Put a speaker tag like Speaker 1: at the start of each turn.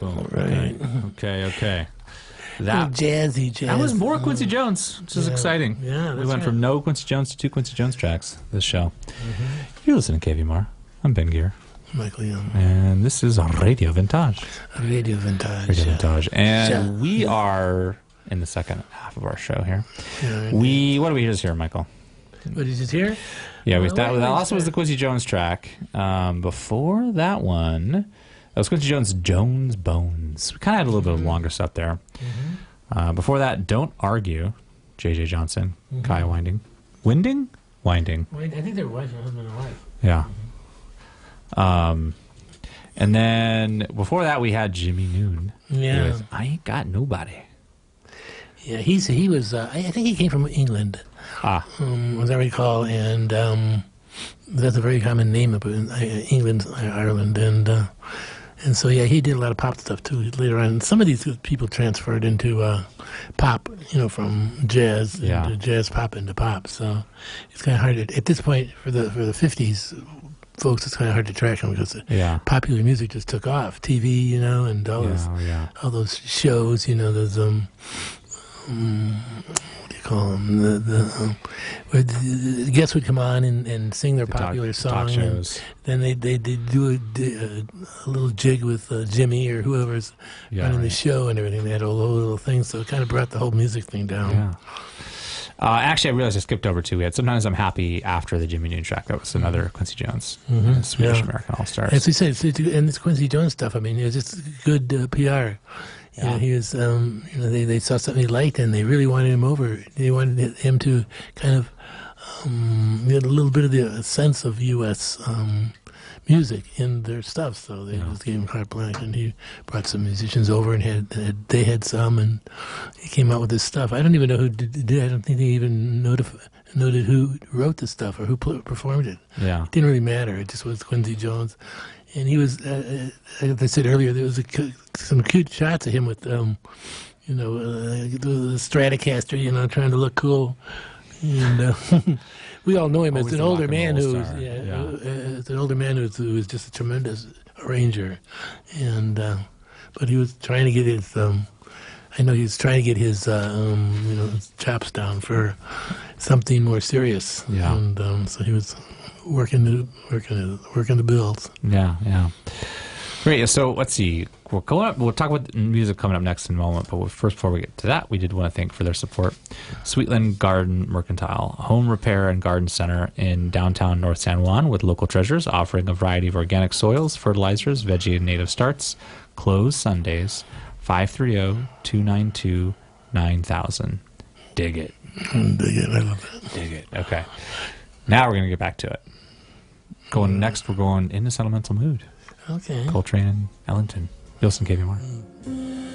Speaker 1: Boom.
Speaker 2: Right.
Speaker 1: Okay.
Speaker 2: That jazzy jazz.
Speaker 1: That was more Quincy Jones, which is exciting.
Speaker 2: Yeah,
Speaker 1: we went from no Quincy Jones to 2 Quincy Jones tracks this show. You're listening to KVMR. I'm Ben Gear.
Speaker 2: Michael Young.
Speaker 1: And this is Radio Vintage.
Speaker 2: Radio Vintage.
Speaker 1: Radio Vintage. And we are in the second half of our show here.
Speaker 2: Yeah,
Speaker 1: what do we just hear, Michael?
Speaker 2: What did you just hear?
Speaker 1: Yeah, that also was the Quincy Jones track. Before that one, that was Quincy Jones' Jones Bones. We kind of had a little bit of longer stuff there. Before that, Don't Argue, J.J. Johnson, Kai Winding. Winding? Winding.
Speaker 2: I think they're husband and wife.
Speaker 1: Yeah. And then before that, we had Jimmy Noon.
Speaker 2: Yeah.
Speaker 1: With I Ain't Got Nobody.
Speaker 2: Yeah, he was. I think he came from England. As I recall, and that's a very common name up in England, Ireland, and so yeah, he did a lot of pop stuff too later on. Some of these people transferred into pop, from jazz, into jazz pop into pop. So it's kind of hard at this point for the 50s. Folks, it's kind of hard to track them because popular music just took off. TV, and all those shows, those what do you call them? Where the guests would come on and sing their popular song.
Speaker 1: Talk shows.
Speaker 2: Then they do a little jig with Jimmy or whoever's running the show and everything. They had all those little things, so it kind of brought the whole music thing down.
Speaker 1: Yeah. Actually, I realized I skipped over two. We had Sometimes I'm Happy after the Jimmy Noon track. That was another Quincy Jones, Swedish American All-Stars.
Speaker 2: As we said, and this Quincy Jones stuff, I mean, it was just good PR. Yeah. He was, they saw something he liked and they really wanted him over. They wanted him to kind of get a little bit of the sense of U.S. Music in their stuff, so they just gave him carte blanche, and he brought some musicians over and they had some, and he came out with this stuff. I don't even know who did. I don't think they even noted who wrote the stuff or who performed it.
Speaker 1: Yeah,
Speaker 2: it didn't really matter. It just was Quincy Jones, and he was. Like I said earlier, there was some cute shots of him with, the Stratocaster, trying to look cool, and. We all know him as an older man who was just a tremendous arranger, and but he was trying to get his. I know he was trying to get his his chops down for something more serious. Yeah, and so he was working the bills.
Speaker 1: Yeah. Great. So let's see. We'll talk about music coming up next in a moment. But first, before we get to that, we did want to thank for their support Sweetland Garden Mercantile, home repair and garden center in downtown North San Juan with local treasures offering a variety of organic soils, fertilizers, veggie and native starts. Closed Sundays, 530-292-9000. Dig it.
Speaker 2: Dig it. I love that.
Speaker 1: Dig it. Okay. Now we're going to get back to it. Next, we're going into Sentimental Mood.
Speaker 2: Okay.
Speaker 1: Coltrane and Ellington. You'll listen to KVMR.